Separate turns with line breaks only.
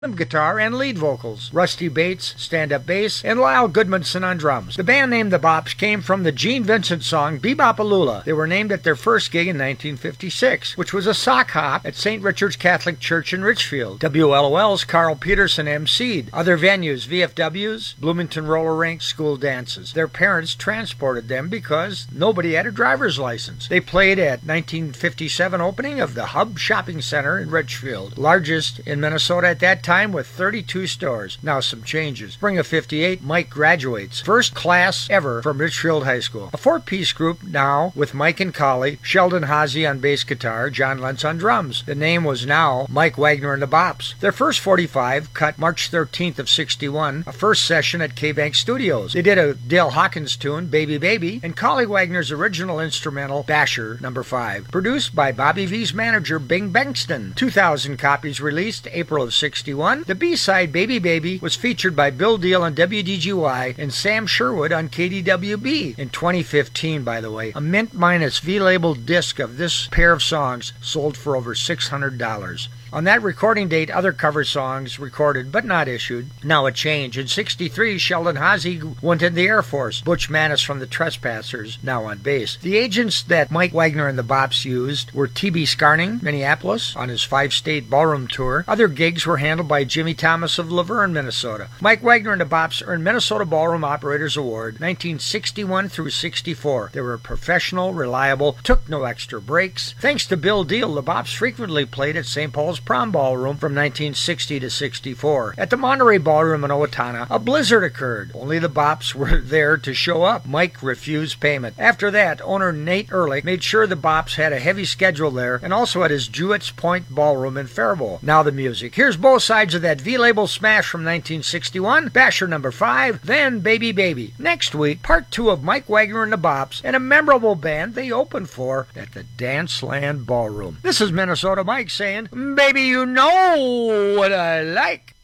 guitar and lead vocals, Rusty Bates, stand-up bass, and Lyle Goodmanson on drums. The band name the Bops came from the Gene Vincent song Bebopalula. They were named at their first gig in 1956, which was a sock hop at St. Richard's Catholic Church in Richfield. WLOL's Carl Peterson emceed. Other venues, VFWs, Bloomington Roller Rink, school dances. Their parents transported them because nobody had a driver's license. They played at 1957 opening of the Hub Shopping Center in Richfield, largest in Minnesota at that time, with 32 stores. Now some changes. Spring of 58, Mike graduates. First class ever from Richfield High School. A four-piece group now with Mike and Collie, Sheldon Haase on bass guitar, John Lentz on drums. The name was now Mike Wagner and the Bops. Their first 45 cut March 13th of 61, a first session at K-Bank Studios. They did a Dale Hawkins tune, Baby Baby, and Collie Wagner's original instrumental, Basher, No. 5, produced by Bobby V's manager, Bing Bengtson. 2,000 copies released April of 61. The B-side, Baby Baby, was featured by Bill Deal on WDGY and Sam Sherwood on KDWB. In 2015, by the way, a mint-minus V-label disc of this pair of songs sold for over $600. On that recording date, other cover songs recorded but not issued. Now a change. In 63, Sheldon Haase went in the Air Force. Butch Manis from the Trespassers, now on bass. The agents that Mike Wagner and the Bops used were T.B. Scarning, Minneapolis, on his 5-state ballroom tour. Other gigs were handled by Jimmy Thomas of Laverne, Minnesota. Mike Wagner and the Bops earned Minnesota Ballroom Operators Award 1961 through 64. They were professional, reliable, took no extra breaks. Thanks to Bill Deal, the Bops frequently played at St. Paul's Prom Ballroom from 1960 to 64. At the Monterey Ballroom in Owatonna, a blizzard occurred. Only the Bops were there to show up. Mike refused payment. After that, owner Nate Ehrlich made sure the Bops had a heavy schedule there and also at his Jewett Point Ballroom in Faribault. Now the music. Here's both sides of that V-label smash from 1961, Basher No. 5, then Baby Baby. Next week, part 2 of Mike Wagner and the Bops and a memorable band they opened for at the Danceland Ballroom. This is Minnesota Mike saying, baby, you know what I like.